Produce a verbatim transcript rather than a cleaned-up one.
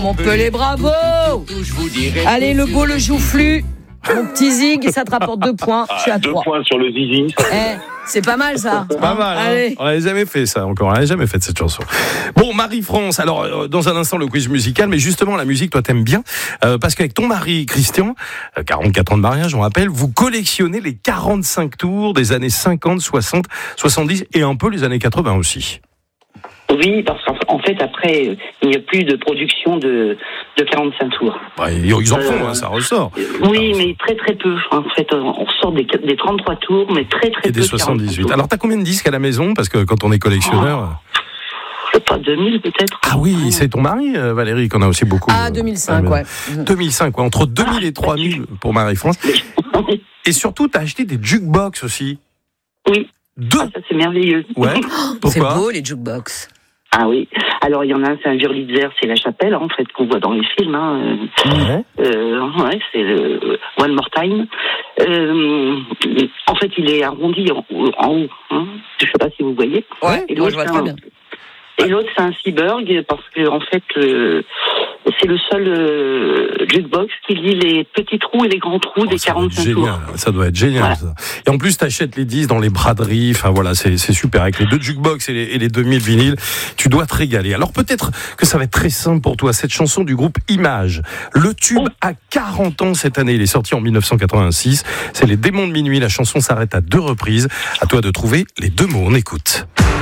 Montpellier, bravo. Allez, le beau, le joufflu. Mon petit Zig, ça te rapporte deux points. Je suis à Deux trois. points sur le zizi. Eh, c'est pas mal ça. C'est pas mal, hein. Allez. On n'avait jamais fait ça encore, on n'avait jamais fait cette chanson. Bon, Marie-France, alors euh, dans un instant le quiz musical, mais justement la musique, toi t'aimes bien, euh, parce qu'avec ton mari Christian, euh, quarante-quatre ans de mariage, on rappelle, vous collectionnez les quarante-cinq tours des années cinquante, soixante, soixante-dix et un peu les années quatre-vingts aussi. Oui, parce qu'en fait, après, il n'y a plus de production de, de quarante-cinq tours. Ouais, ils en font, Euh, hein, ça ressort. Oui, mais très très peu. En fait, on sort des, des trente-trois tours, mais très très Et peu. des de soixante-dix-huit. quarante-cinq Alors t'as combien de disques à la maison? Parce que quand on est collectionneur... tours. Je sais pas, deux mille peut-être. Ah oui, c'est ton mari, euh, Valérie, qu'on a aussi beaucoup. Ah, euh, deux mille cinq, à la ouais. maison. deux mille cinq, ouais, entre deux mille et trois mille pour Marie-France. Et surtout, t'as acheté des jukebox aussi. Oui, Deux. ah, ça c'est merveilleux. Ouais. C'est Pourquoi? beau les jukebox. Ah oui. Alors il y en a un, c'est un Wurlitzer, c'est la chapelle en fait qu'on voit dans les films. Hein. Ouais. Euh, ouais, c'est le One More Time. Euh, en fait, il est arrondi en, en haut. Hein. Je sais pas si vous voyez. Ouais, Et moi l'autre, je vois c'est très un- bien. Et l'autre, c'est un Seaburg, parce que en fait, euh, c'est le seul euh, jukebox qui lit les petits trous et les grands trous Oh, des ça doit être quarante-cinq tours. génial, ça doit être génial. Voilà. Ça. Et en plus, t'achètes les disques dans les braderies. Enfin voilà, c'est, c'est super. Avec les deux jukebox et les, et les deux mille vinyles, tu dois te régaler. Alors peut-être que ça va être très simple pour toi. Cette chanson du groupe Image, le tube a quarante ans cette année. Il est sorti en dix-neuf cent quatre-vingt-six. C'est les Démons de minuit. La chanson s'arrête à deux reprises. À toi de trouver les deux mots. On écoute.